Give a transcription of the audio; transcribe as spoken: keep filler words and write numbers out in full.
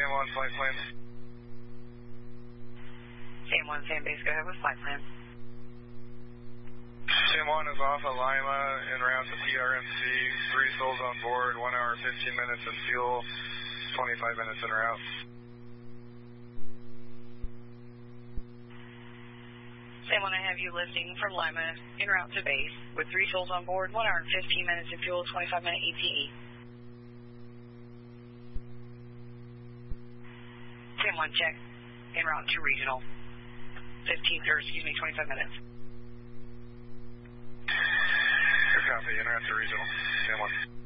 Sam one, flight plan. Sam one, Sam base, go ahead with flight plan. Sam one is off of Lima en route to P R M C. Three souls on board, one hour, fifteen minutes in fuel, twenty-five minutes en route. Sam one, I have you lifting from Lima en route to base with three souls on board, one hour and fifteen minutes in fuel, twenty-five minute E T E. Sam one, check. En route to regional. fifteen, or excuse me, twenty-five minutes. Good copy, en route to regional. Sam one.